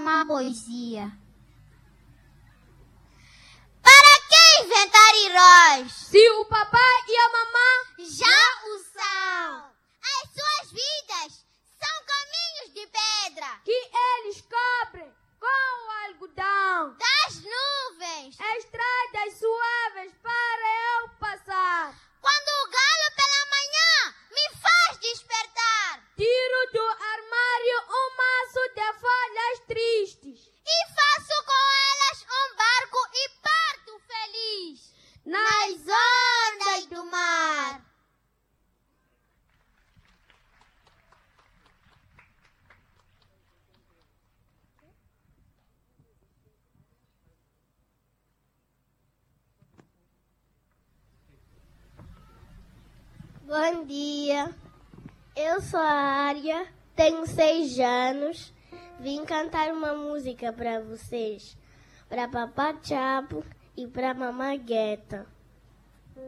uma poesia. Para que inventar heróis? Se o papai e a mamãe já o são. As suas vidas são caminhos de pedra que eles cobrem com o algodão das nuvens, estradas suaves para eu passar. Quando o galo pela manhã me faz despertar, tiro do armário um maço de folhas tristes e faço com elas um barco e parto feliz nas ondas do mar. Bom dia, eu sou a Ária, tenho 6 anos, vim cantar uma música para vocês, para Papá Chapo e para Mamãe Gueta.